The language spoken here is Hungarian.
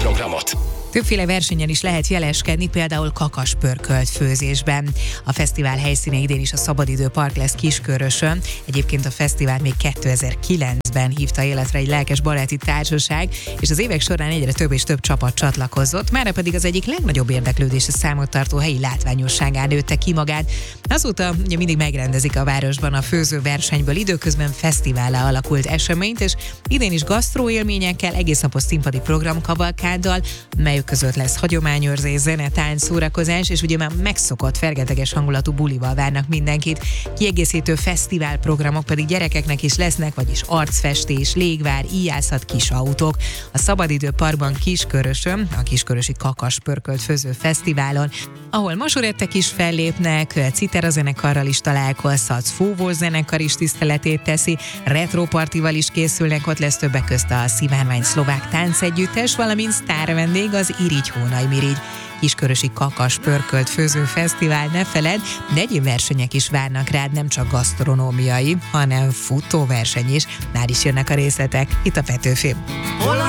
programot. Többféle versenyen is lehet jeleskedni, például kakaspörkölt főzésben. A fesztivál helyszíne idén is a Szabadidő Park lesz Kiskörösön. Egyébként a fesztivál még 2009-ben hívta életre egy lelkes baráti társaság, és az évek során egyre több és több csapat csatlakozott, mára pedig az egyik legnagyobb érdeklődésre számot tartó helyi látványosságán nőtte ki magát. Azóta ugye mindig megrendezik a városban a főzőversenyből időközben fesztivállá alakult eseményt, és idén is gasztróélményekkel, egész napos színpadi programkavalkáddal, melyek között lesz hagyományőrzés, zene, tánc, szórakozás, és ugye már megszokott fergeteges hangulatú bulival várnak mindenkit. Kiegészítő fesztiválprogramok pedig gyerekeknek is lesznek, vagyis arcfestés, légvár, íjászat, kis autók. A Szabadidő Parkban Kiskörösön, a Kiskörösi Kakaspörkölt Főző Fesztiválon, ahol masorettek is fellépnek, Citera zenekarral is találkozhatsz, Fúvós zenekar is tiszteletét teszi, retropartival is készülnek, ott lesz többek közt a Szivárvány szlovák táncegyüttes, valamint sztárvendég az Irigy Hónai Mirigy. Kiskörösi Kakaspörkölt Főző Fesztivál, ne feledd, de egyéb versenyek is várnak rád, nem csak gasztronómiai, hanem futóverseny is. Már is jönnek a részletek itt a Petőfin.